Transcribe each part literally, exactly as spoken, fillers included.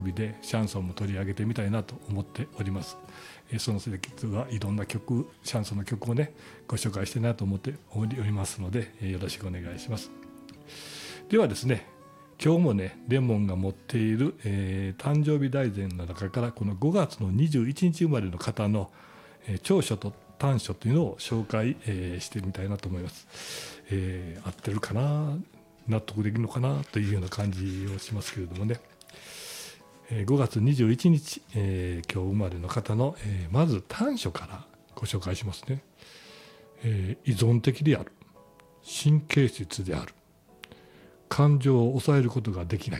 でシャンソンも取り上げてみたいなと思っております。その節はいろんな曲、シャンソンの曲をねご紹介したいなと思っておりますので、よろしくお願いします。ではですね、今日もねレモンが持っている、えー、誕生日大全の中からこのごがつのにじゅういちにち生まれの方の、えー、長所と短所というのを紹介、えー、してみたいなと思います。えー、合ってるかな、納得できるのかなというような感じをしますけれどもね、ごがつにじゅういちにち、えー、今日生まれの方の、えー、まず短所からご紹介しますね。えー、依存的である、神経質である、感情を抑えることができない、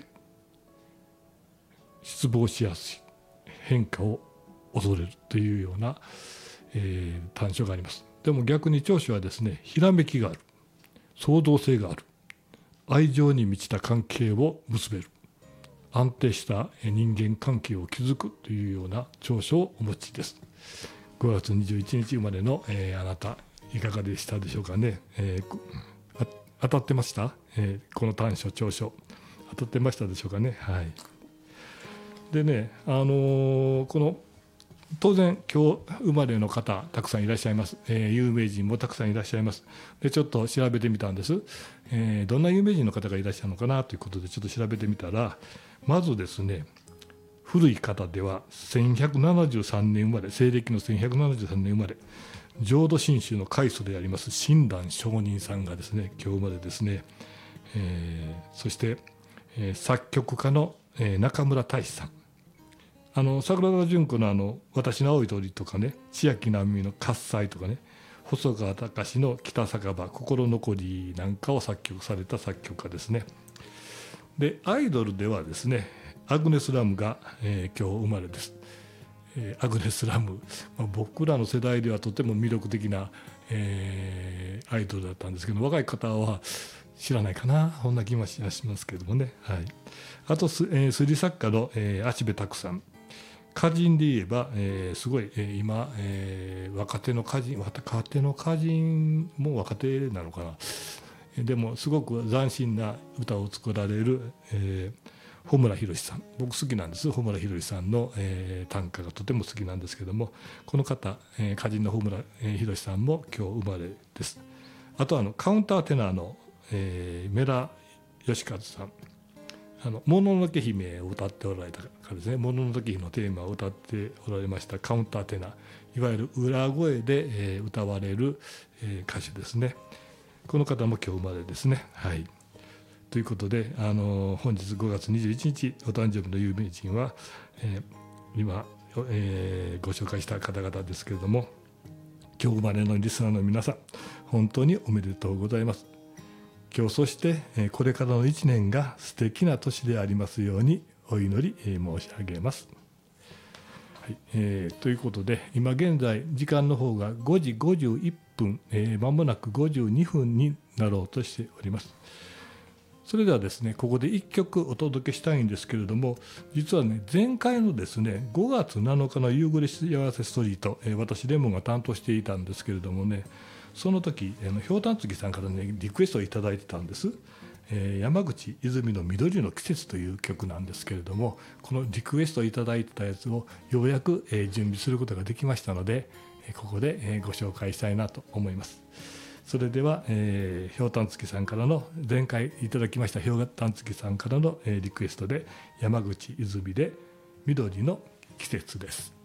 失望しやすい、変化を恐れるというような、えー、短所があります。でも逆に長所はですね、ひらめきがある、創造性がある、愛情に満ちた関係を結べる、安定した人間関係を築くというような長所をお持ちです。ごがつにじゅういちにち生まれの、えー、あなたいかがでしたでしょうかね。えー、当たってました、えー、この短所長所当たってましたでしょうかね。はい。でね、あのー、この当然今日生まれの方たくさんいらっしゃいます、えー、有名人もたくさんいらっしゃいます。でちょっと調べてみたんです、えー、どんな有名人の方がいらっしゃるのかなということでちょっと調べてみたら、まずですね、古い方ではせんひゃくななじゅうさんねん生まれ、西暦のせんひゃくななじゅうさんねん生まれ、浄土真宗の開祖であります親鸞上人さんがですね今日生まれですね、えー、そして、えー、作曲家の、えー、中村太志さん、あの桜田淳子のあの私の青い鳥とかね、千秋直美の喝采とかね、細川たかしの北酒場心残りなんかを作曲された作曲家ですね。でアイドルではですね、アグネス・ラムが、えー、今日生まれです。えー、アグネス・ラム、まあ、僕らの世代ではとても魅力的な、えー、アイドルだったんですけど、若い方は知らないかな、そんな気もしますけどもね。はい、あとす、えー、推理作家の、えー、芦部拓さん、歌人で言えば、えー、すごい、えー、今、えー、若手の歌人若手の歌人も若手なのかな、でもすごく斬新な歌を作られる、えー、穂村弘さん、僕好きなんです。穂村弘さんの、えー、短歌がとても好きなんですけども、この方、えー、歌人の穂村弘さんも今日生まれです。あとあのカウンターテナーの、えー、メラ義和さん、あのもののけ姫を歌っておられたからですね、もののけ姫のテーマを歌っておられましたカウンターテナー、いわゆる裏声で、えー、歌われる、えー、歌手ですね。この方も今日生まれですね。はい。ということで、あの本日ごがつにじゅういちにちお誕生日の有名人は、えー、今、えー、ご紹介した方々ですけれども、今日生まれのリスナーの皆さん、本当におめでとうございます。今日そしてこれからの一年が素敵な年でありますようにお祈り申し上げます。はい、えー、ということで今現在時間の方がごじごじゅういっぷん、えー、間もなくごじゅうにふんになろうとしております。それではですね、ここでいっきょくお届けしたいんですけれども、実はね前回のですねごがつなのかの夕暮れ幸せストリート、えー、私レモンが担当していたんですけれどもね、その時ひょうたんつきさんからねリクエストをいただいてたんです。えー、山口泉の緑の季節という曲なんですけれども、このリクエストをいただいてたやつをようやく、えー、準備することができましたので、ここで、えー、ご紹介したいなと思います。それでは、えー、ひょうたんつきさんからの前回いただきましたひょうたんつきさんからの、えー、リクエストで山口泉で緑の季節です。